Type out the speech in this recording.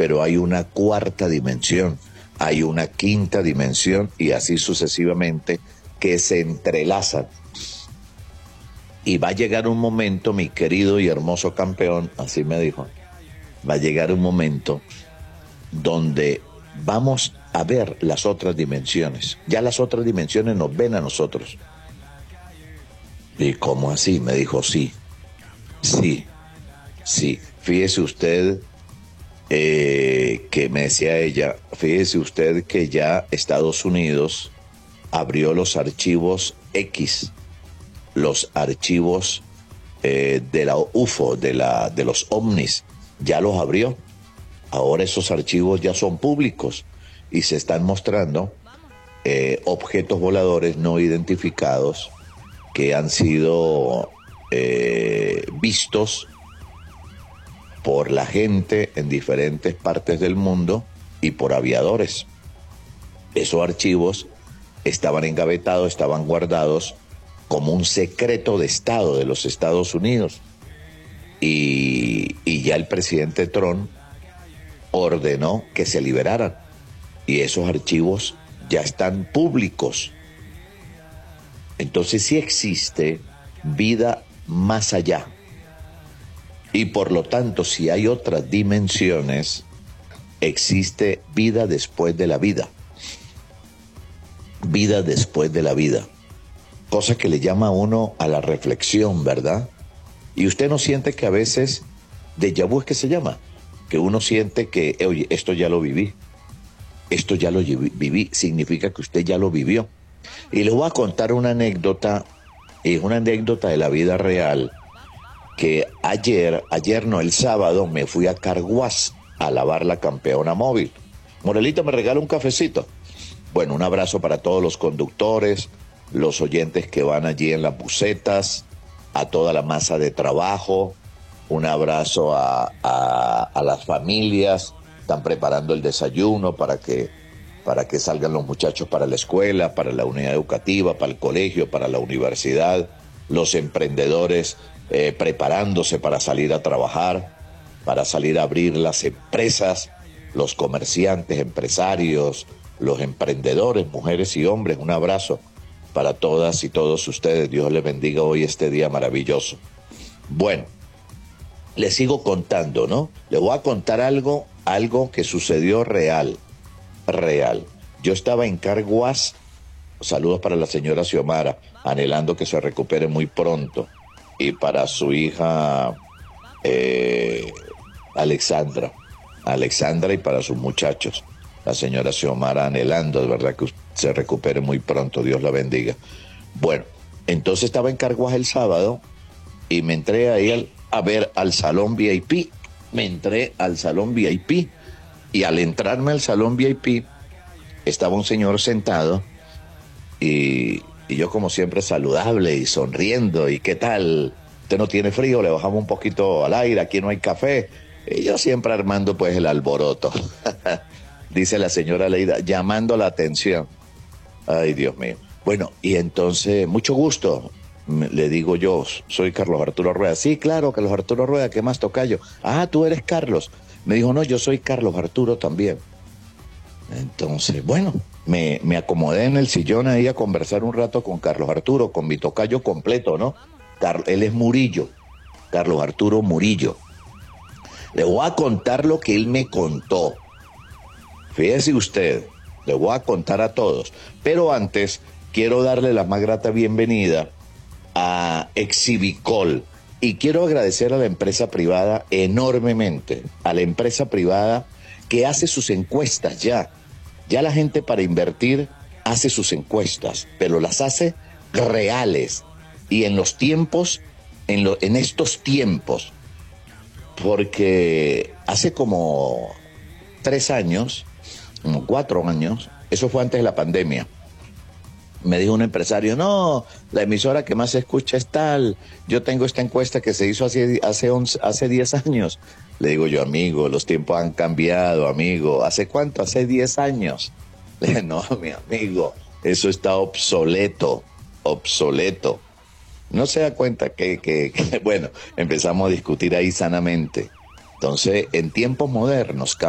pero hay una cuarta dimensión, hay una quinta dimensión y así sucesivamente que se entrelazan. Y va a llegar un momento, mi querido y hermoso campeón, así me dijo, va a llegar un momento donde vamos a ver las otras dimensiones. Ya las otras dimensiones nos ven a nosotros. ¿Y cómo así? Me dijo, sí. Fíjese usted que me decía ella, fíjese usted que ya Estados Unidos abrió los archivos X, los archivos de la UFO, de los ovnis, ya los abrió. Ahora esos archivos ya son públicos y se están mostrando objetos voladores no identificados que han sido vistos por la gente en diferentes partes del mundo y por aviadores. Esos archivos estaban engavetados, estaban guardados como un secreto de Estado de los Estados Unidos. Y ya el presidente Trump ordenó que se liberaran. Y esos archivos ya están públicos. Entonces sí existe vida más allá. Y por lo tanto, si hay otras dimensiones, existe vida después de la vida. Vida después de la vida. Cosa que le llama a uno a la reflexión, ¿verdad? Y usted no siente que a veces, déjà vu es que se llama, que uno siente que, oye, esto ya lo viví. Esto ya lo viví, significa que usted ya lo vivió. Y les voy a contar una anécdota, es una anécdota de la vida real, que el sábado me fui a Carguas a lavar la campeona móvil. Morelita me regala un cafecito. Bueno, un abrazo para todos los conductores, los oyentes que van allí en las busetas, a toda la masa de trabajo, un abrazo a las familias, están preparando el desayuno para que salgan los muchachos para la escuela, para la unidad educativa, para el colegio, para la universidad, los emprendedores preparándose para salir a trabajar, para salir a abrir las empresas, los comerciantes, empresarios, los emprendedores, mujeres y hombres. Un abrazo para todas y todos ustedes. Dios les bendiga hoy este día maravilloso. Bueno, les sigo contando, ¿no? Les voy a contar algo que sucedió real. Yo estaba en Carguas, saludos para la señora Xiomara, anhelando que se recupere muy pronto, y para su hija Alexandra y para sus muchachos, la señora Xiomara anhelando, de verdad, que se recupere muy pronto, Dios la bendiga. Bueno, entonces estaba en Carguas el sábado y me entré ahí a ver al salón VIP, y al entrarme al salón VIP estaba un señor sentado y yo como siempre saludable y sonriendo, y ¿qué tal? ¿Usted no tiene frío? Le bajamos un poquito al aire, aquí no hay café. Y yo siempre armando pues el alboroto. Dice la señora Leida, llamando la atención. Ay, Dios mío. Bueno, y entonces, mucho gusto, le digo yo, soy Carlos Arturo Rueda. Sí, claro, Carlos Arturo Rueda, ¿qué más, tocayo? Ah, tú eres Carlos. Me dijo, no, yo soy Carlos Arturo también. Entonces, bueno, me acomodé en el sillón ahí a conversar un rato con Carlos Arturo, con mi tocayo completo, ¿no? Él es Murillo, Carlos Arturo Murillo. Le voy a contar lo que él me contó. Fíjese usted, le voy a contar a todos. Pero antes, quiero darle la más grata bienvenida a Exhibicol. Y quiero agradecer a la empresa privada enormemente, a la empresa privada que hace sus encuestas ya. Ya la gente para invertir hace sus encuestas, pero las hace reales. Y en los tiempos, en estos tiempos, porque hace como 3 años, como 4 años, eso fue antes de la pandemia, me dijo un empresario, no, la emisora que más se escucha es tal, yo tengo esta encuesta que se hizo hace 10 años. Le digo yo, amigo, los tiempos han cambiado, amigo. ¿Hace cuánto? Hace 10 años. Le dije, no, mi amigo, eso está obsoleto. No se da cuenta que bueno, empezamos a discutir ahí sanamente. Entonces, en tiempos modernos